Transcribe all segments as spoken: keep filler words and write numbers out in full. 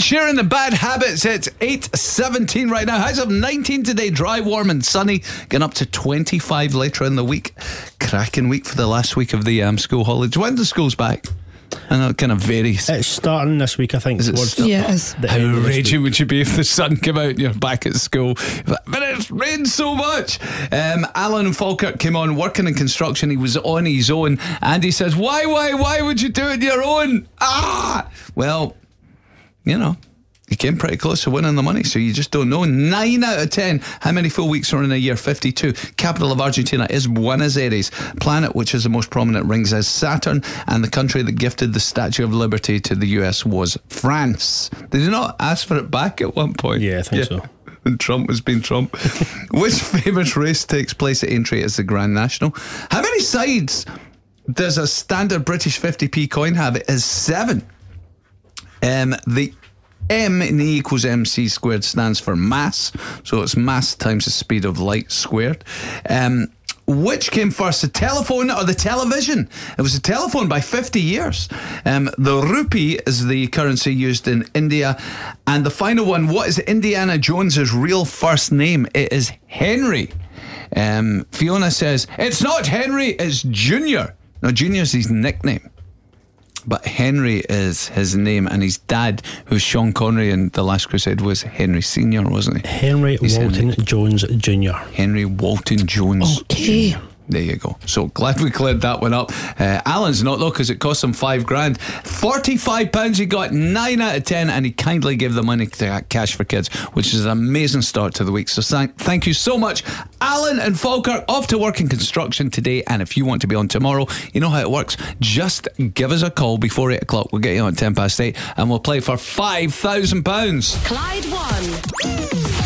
Sheeran, The Bad Habits. It's eight seventeen right now. Highs of nineteen today. Dry, warm and sunny. Getting up to twenty-five later in the week. Cracking week for the last week of the um, school holidays. When the school's back? I know it kind of varies. It's starting this week, I think. Is it st- yeah, it is. How raging would you be if the sun came out and you're back at school? But it's rained so much. Um, Alan Falkirk came on working in construction. He was on his own. And he says, why, why, why would you do it on your own? Ah! Well, you know, you came pretty close to winning the money, so you just don't know. Nine out of ten. How many full weeks are in a year? fifty-two. Capital of Argentina is Buenos Aires. Planet which is the most prominent rings is Saturn. And the country that gifted the Statue of Liberty to the U S was France. Did you not ask for it back at one point? Yeah, I think yeah. so. And Trump was being Trump. Which famous race takes place at Aintree as the Grand National? How many sides does a standard British fifty p coin have? It is seven. Um, the M in E equals mc squared stands for mass, so it's mass times the speed of light squared. Um, which came first, the telephone or the television? It was the telephone by fifty years. Um, the rupee is the currency used in India. And the final one, what is Indiana Jones's real first name? It is Henry. Um, Fiona says, it's not Henry, it's Junior. No, Junior's his nickname. But Henry is his name, and his dad, who's Sean Connery in The Last Crusade, was Henry Senior, wasn't he? Henry He's Walton Henry. Jones Junior Henry Walton Jones. Okay. Junior There you go. So glad we cleared that one up. Uh, Alan's not though, because it cost him five grand. forty-five pounds he got, nine out of ten, and he kindly gave the money to Cash for Kids, which is an amazing start to the week. So thank you so much, Alan and Falkirk. Off to work in construction today, and if you want to be on tomorrow, you know how it works. Just give us a call before eight o'clock. We'll get you on ten past eight, and we'll play for five thousand pounds. Clyde One.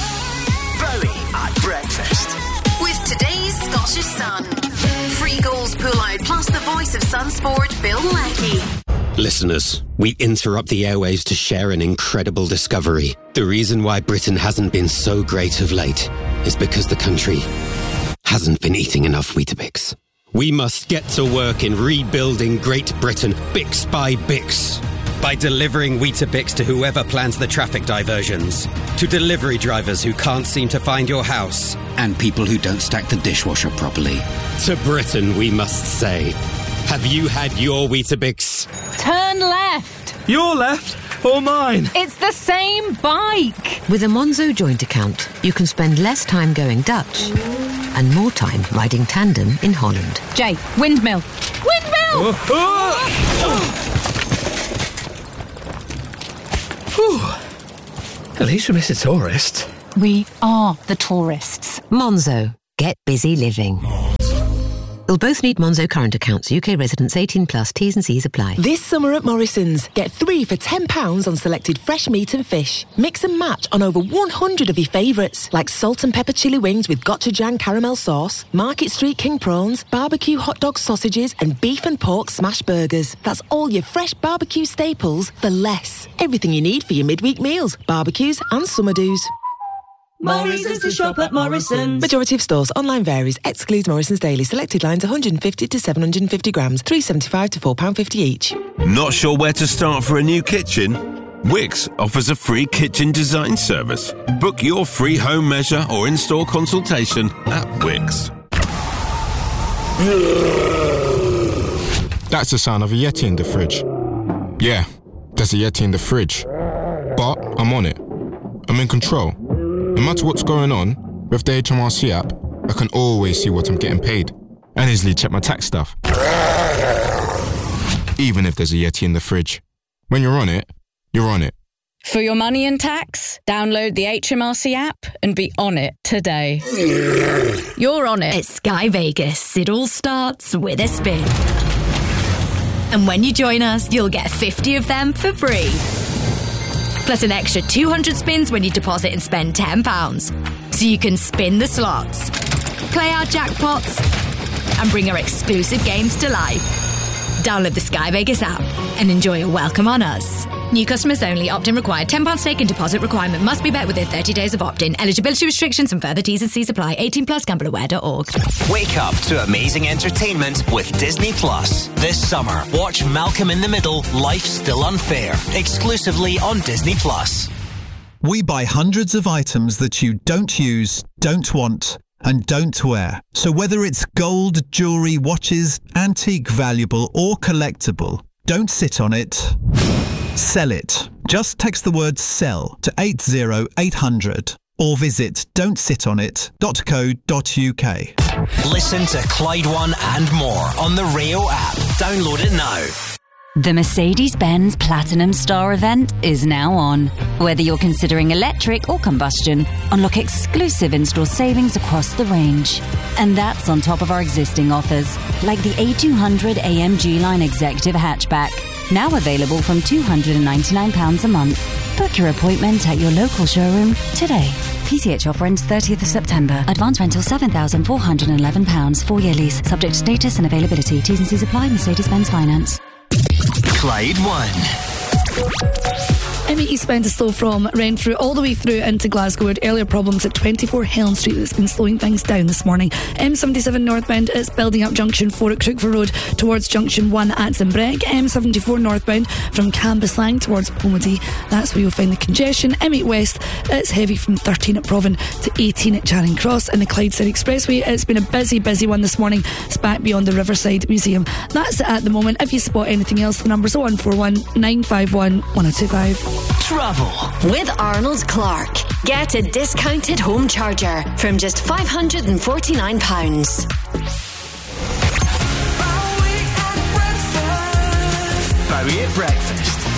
Bowie at breakfast. With today's Scottish Sun. Free goals pull out, plus the voice of Sunsport, Bill Leckie. Listeners, we interrupt the airwaves to share an incredible discovery. The reason why Britain hasn't been so great of late is because the country hasn't been eating enough Weetabix. We must get to work in rebuilding Great Britain, Bix by Bix. By delivering Weetabix to whoever plans the traffic diversions, to delivery drivers who can't seem to find your house, and people who don't stack the dishwasher properly. To Britain, we must say, have you had your Weetabix? Turn left. Your left or mine? It's the same bike. With a Monzo joint account, you can spend less time going Dutch and more time riding tandem in Holland. Jay, windmill. Windmill! Oh, oh. Oh. At least we miss a tourist. We are the tourists. Monzo. Get busy living. You'll both need Monzo current accounts. U K residents eighteen plus. T's and C's apply. This summer at Morrison's, get three for ten pounds on selected fresh meat and fish. Mix and match on over one hundred of your favourites, like salt and pepper chili wings with gochujang caramel sauce, Market Street king prawns, barbecue hot dog sausages, and beef and pork smash burgers. That's all your fresh barbecue staples for less. Everything you need for your midweek meals, barbecues and summer do's. Morrison's to shop at Morrison's. Majority of stores. Online varies. Excludes Morrison's Daily. Selected lines one hundred fifty to seven hundred fifty grams. three pounds seventy-five to four pounds fifty each. Not sure where to start for a new kitchen? Wickes offers a free kitchen design service. Book your free home measure or in-store consultation at Wickes. That's the sound of a Yeti in the fridge. Yeah, there's a Yeti in the fridge. But I'm on it. I'm in control. No matter what's going on, with the H M R C app, I can always see what I'm getting paid and easily check my tax stuff. Even if there's a Yeti in the fridge. When you're on it, you're on it. For your money and tax, download the H M R C app and be on it today. You're on it. At Sky Vegas, it all starts with a spin. And when you join us, you'll get fifty of them for free. Plus an extra two hundred spins when you deposit and spend ten pounds. So you can spin the slots, play our jackpots, and bring our exclusive games to life. Download the Sky Vegas app and enjoy a welcome on us. New customers only. Opt-in required. ten pounds stake and deposit requirement must be met within thirty days of opt-in. Eligibility restrictions and further T's and C's apply. eighteen plus gamble aware dot org. Wake up to amazing entertainment with Disney Plus. This summer, watch Malcolm in the Middle, Life's Still Unfair, exclusively on Disney Plus. We buy hundreds of items that you don't use, don't want, and don't wear. So whether it's gold, jewellery, watches, antique, valuable or collectible, don't sit on it. Sell it. Just text the word SELL to eight zero eight hundred or visit don't sit on it dot co dot uk. Listen to Clyde One and more on the Rio app. Download it now. The Mercedes-Benz Platinum Star event is now on. Whether you're considering electric or combustion, unlock exclusive in-store savings across the range. And that's on top of our existing offers, like the A two hundred A M G Line Executive Hatchback, now available from two hundred ninety-nine pounds a month. Book your appointment at your local showroom today. P C H offer ends thirtieth of September. Advance rental seven thousand four hundred eleven pounds. Four-year lease, subject to status and availability. T's and C's apply. Mercedes-Benz Finance. Clyde One. M eight eastbound is slow from Renfrew all the way through into Glasgow. Had earlier problems at twenty-four Helen Street that's been slowing things down this morning. M seventy-seven northbound is building up junction four at Crookford Road towards junction one at Zimbreck. M seventy-four northbound from Cambuslang towards Pomedy. That's where you'll find the congestion. M eight west, it's heavy from thirteen at Provan to eighteen at Charing Cross. And the Clydeside Expressway, it's been a busy, busy one this morning. It's back beyond the Riverside Museum. That's it at the moment. If you spot anything else, the number's oh one four one nine five one one oh two five. Travel with Arnold Clark. Get a discounted home charger from just five hundred forty-nine pounds. Bowie at breakfast.